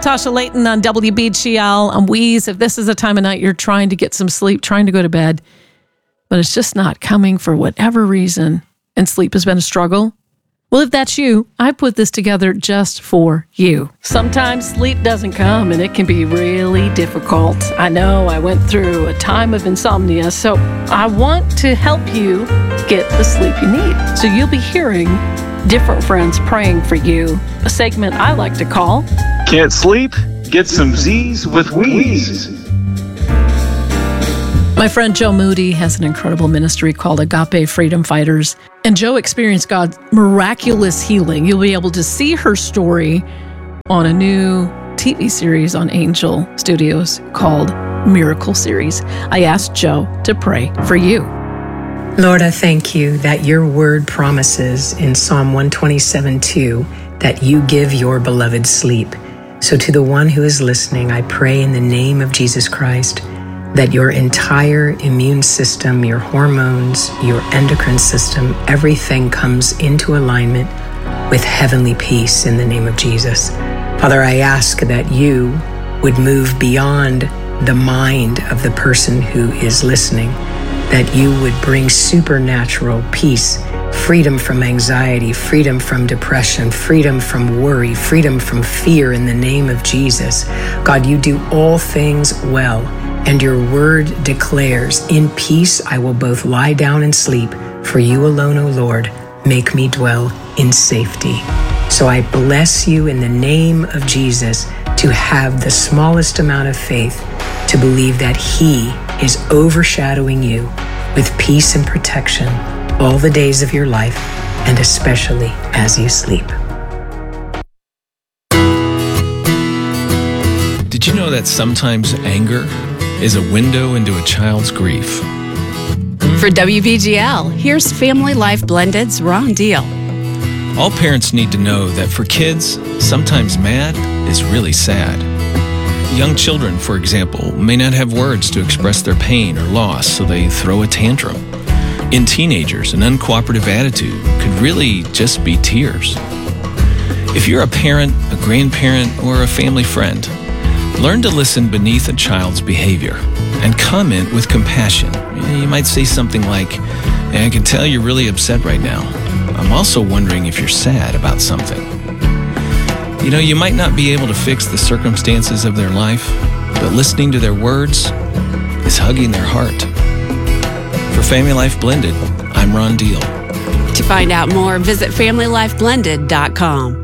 Tasha Layton on WBGL. I'm Wheeze. If this is a time of night you're trying to get some sleep, trying to go to bed, but it's just not coming for whatever reason, and sleep has been a struggle, well, if that's you, I put this together just for you. Sometimes sleep doesn't come, and it can be really difficult. I know I went through a time of insomnia, so I want to help you get the sleep you need. So you'll be hearing different friends praying for you, a segment I like to call Can't Sleep? Get some Z's with Wheeze. My friend Joe Moody has an incredible ministry called Agape Freedom Fighters, and Joe experienced God's miraculous healing. You'll be able to see her story on a new TV series on Angel Studios called Miracle Series. I asked Joe to pray for you. Lord, I thank you that your word promises in Psalm 127:2 that you give your beloved sleep. So to the one who is listening, I pray in the name of Jesus Christ that your entire immune system, your hormones, your endocrine system, everything comes into alignment with heavenly peace in the name of Jesus. Father, I ask that you would move beyond the mind of the person who is listening, that you would bring supernatural peace, freedom from anxiety, freedom from depression, freedom from worry, freedom from fear in the name of Jesus. God, you do all things well, and your word declares, in peace I will both lie down and sleep, for you alone, O Lord, make me dwell in safety. So I bless you in the name of Jesus to have the smallest amount of faith to believe that he is overshadowing you with peace and protection all the days of your life, and especially as you sleep. Did you know that sometimes anger is a window into a child's grief? For WBGL, here's Family Life Blended's Ron Deal. All parents need to know that for kids, sometimes mad is really sad. Young children, for example, may not have words to express their pain or loss, so they throw a tantrum. In teenagers, an uncooperative attitude could really just be tears. If you're a parent, a grandparent, or a family friend, learn to listen beneath a child's behavior and comment with compassion. You might say something like, I can tell you're really upset right now. I'm also wondering if you're sad about something. You might not be able to fix the circumstances of their life, but listening to their words is hugging their heart. For Family Life Blended, I'm Ron Deal. To find out more, visit FamilyLifeBlended.com.